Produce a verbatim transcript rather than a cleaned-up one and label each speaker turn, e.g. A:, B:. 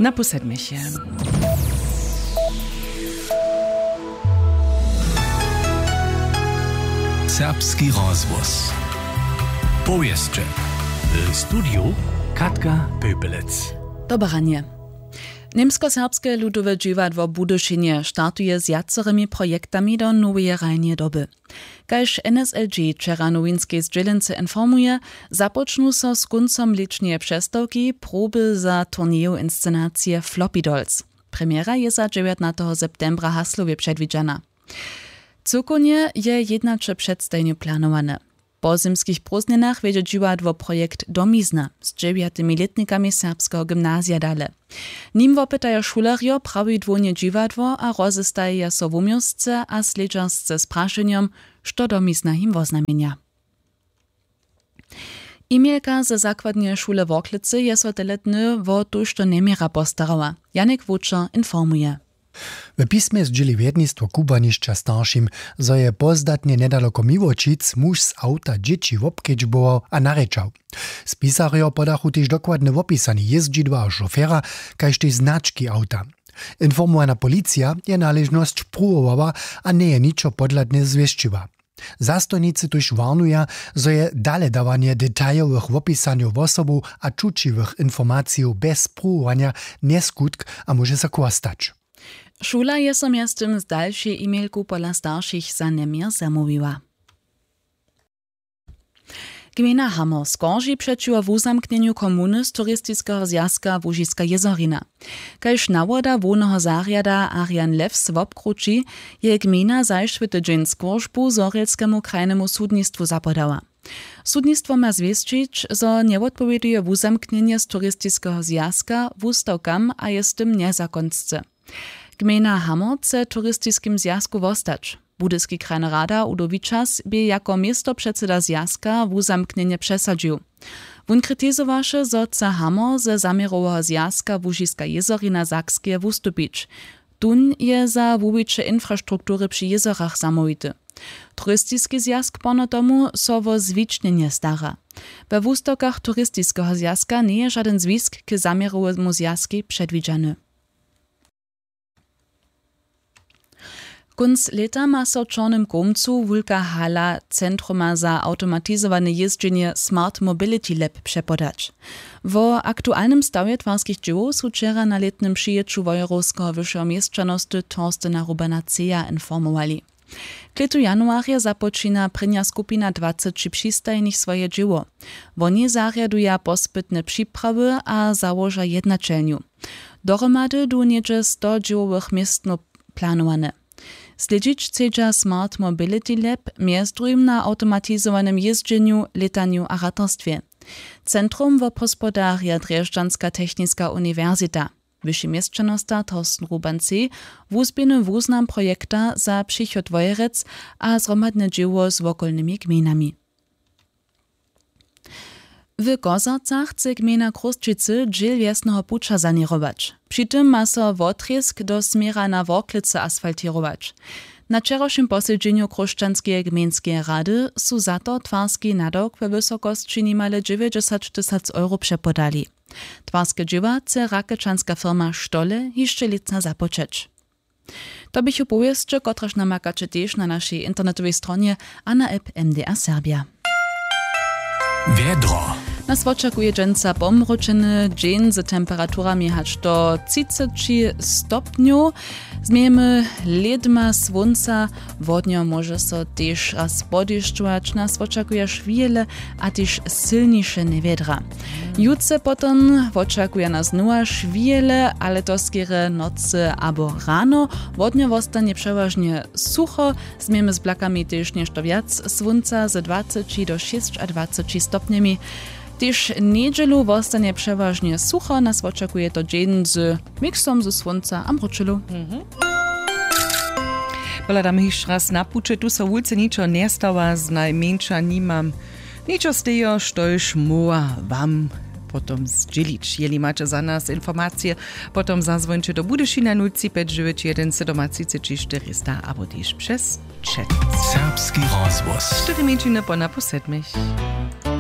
A: Na posedmisie.
B: Serbski rozvoz. Powieście. W studiu Katka Pöpelec.
A: Dobranie. Niemsko-serbskie ludowe dziwadło Budyšinie startuje z jacerymi projektami do nowej rajnie doby. Kaž N S L G wczera nowinskiej zdźělence informuje, zapocznu so z koncom licznej przestawki próby za turnieju inscenacje Floppy Dolls. Premiera je za dziewiętnastego septembra Haslowie przedwidziana. Cyrkonie je jednacze przedstajnie planowane. Po zimskich prózdninach wiedzie dziwadło projekt Domizna z dziewięćmi letnikami serbskiego gimnazja dale. Nim wopytają szulerjo prawidłownie dziwadło, a rozestaje so w umiostce a sledżarsce z praszeniem, što Domizna im woznamienia. Imielka ze zakładnej szule w Oklicy je so teletny wo to, što nemiera postarała. Janek Wučer informuje.
C: W pismie zdźěli wiednictwo Kubanišća staršim, zo je pozdatnie nedaleko Miłočic muž z auta dzieci wobkedźbował a narečał. Spisarjo podachu też dokładne wopisani jezdźidła a šofera, kaž też znaczki auta. Informowana policja je należność pruwowała, a nie je niczo podladne zwieściła. Zastojnicy tuž warnuja, zo je dale dawanie detajowych wopisaniów osobów a czuciwych informacji bez pruwowania nieskutk a może se kłastać.
A: Szula je so miastem z dalszej e-mailku pola starszych za nemir zamówiła. Gmina Hammer skorži przeciwko wuzamknieniu komuny z turystycznego zjazka Łužiska jezorina. Kaž nawoda wołnego zariada Arian Levs w obkruci, je gmina zajszły tydzień skorżbu Zorelskiemu krajnemu sudnictwu zapodała. Sudnictwo ma zwieścić, zo nie odpowieduje wuzamknienie z turystycznego zjazka wustawkam a jest tym niezakonce. Gmina Hammer chce turystycznym zjazku wostać. Budyski krajny rada Udowičas by jako miasto przedseda zjazka wuzamknienie przesadził. Wun krytyzowaše, zo chce Hammer ze zamierowego zjazka Łužiska jezorina Sakskie wustupić. Tun je za wuwicze infrastruktury przy jezorach zamówity. Turystyczny zjazk pono tomu so wo zwicznienie stara. We wustawkach turystycznego zjazka nie je żaden zwisk k zamierowemu zjazki przedwidziany. Kunc leta ma so w Czornym Komcu wulka hala Centruma za automatyzowane jeżdżenie Smart Mobility Lab przepodać. W aktualnym stawie twarskich dzieł su wczera na letnym przyjeczu Wojewódzkiego Wyższego Mieszczanosti Torstena Rubanaceja informowali. K letu januarja započina prynja skupina dwadzieścia przystajnych swoje dzieło. Woni zariaduja pospytne przyprawy a założa jednaczelniu. Dohromady du niedzie sto dziełowych miestno planowane. Sledzić chcedza Smart Mobility Lab między drugim na automatyzowanym jeżdżeniu, letaniu a ratarstwie. Centrum wopospodarja Drjeżdżanska Technicka Uniwersita. Wyższy mieszczanosta Torsten Rubancej wuzbieny wuznam projekta za przychod Wojerec a zromadne dzieło z okolnymi gminami. W Kozarcach chce gmina Kruszczycy dżil wiesnego pucza zanirować. Przy tym ma so wotrysk do smiera na Woklice asfaltirować. Na wczorajszym posiedzeniu Kruszczanskiej gminskiej rady su za to twarski nadok w wysokości niemal dziewięćdziesiąt tysięcy euro przepodali. Twarskie dzieła chce rakečanska firma Stole jeszcze letna zapoczeć. To bych opowieście, kotraż namakacie też na naszej internetowej stronie a na app M D R Serbia.
B: Wiedro.
A: Nas oczekuje dżęca pomroczeny dzień z temperaturami aż do trzydzieści stopniów. Zmiejemy ledma słońca, wodnio może so też raz podeszczować. Nas oczekuje szwiele, a też silniejsze niewiedra. Jutce potem oczekuje nas nowa szwiele, ale to skiery nocy albo rano. Wodnio zostanie przeważnie sucho. Zmiejemy z blakami też nieco więcej słońca z dwadzieścia do dwudziestu stopniami. Też niedzielu zostanie przeważnie sucho, nas oczekuje to dzień z miksom ze słońca a mroczylu.
D: Mhm. Bola dam hiš raz napuče, tu so wulce ničo ne stava, z najmenša nimam ničo stejo, štož moa vam potom zdzielić. Jeli macie za nas informacje, potom zadzwońcie do Budyšina nula pięć dziewięć jeden siedem trzy czterysta, albo też przez chat.
B: Serbski rozvoz.
D: cztery minutki po na po sedmich.